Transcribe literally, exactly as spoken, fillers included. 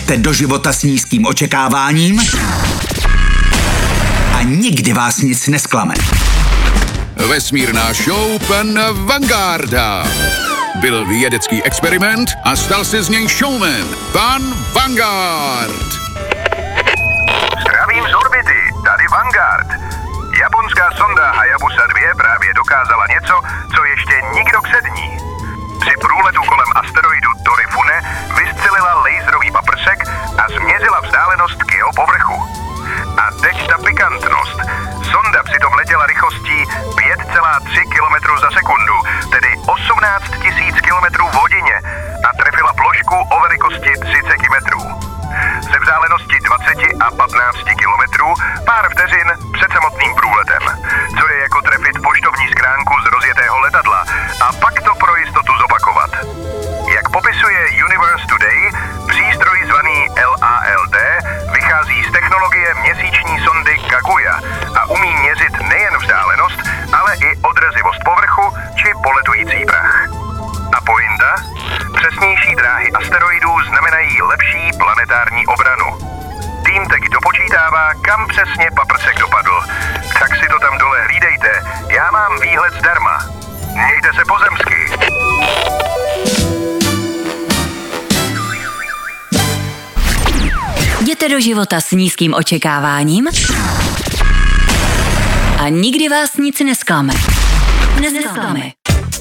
Jděte do života s nízkým očekáváním a nikdy vás nic nesklame. Vesmírná show pana Vangarda. Byl vědecký experiment a stal se z něj showman. Pan Vanguard. Zdravím z orbity, tady Vanguard. Japonská sonda Hayabusa dva právě dokázala něco, co ještě nikdo před ní. Při průletu kolem asteroidu Torifune vystřelila laserový paprsek a změřila vzdálenost k jeho povrchu. A teď ta pikantnost. Sonda přitom letěla rychlostí pět celá tři kilometru za sekundu, tedy osmnáct tisíc kilometrů v hodině a trefila plošku o velikosti třicet metrů. Ze vzdálenosti dvacet a patnáct kilometrů pár vteřin před samotným průletem, co je jako trefit poštovní schránku z rozjetého letadla a pak to pro jistotu zopakovat. Jak popisuje Universe Today, přístroj zvaný L A L D vychází z technologie měsíční sondy Kaguya a umí měřit nejen vzdálenost, ale i odrazivost povrchu či poletující prach. A pointa? Přesnější dráhy asteroidů znamenají lepší planetární obranu. Tým teď dopočítává, kam přesně paprsek dopadl. Tak si to tam dole hlídejte, já mám výhled zdarma. Mějte se pozemsky. Jděte do života s nízkým očekáváním a nikdy vás nic nesklame. Nesklame.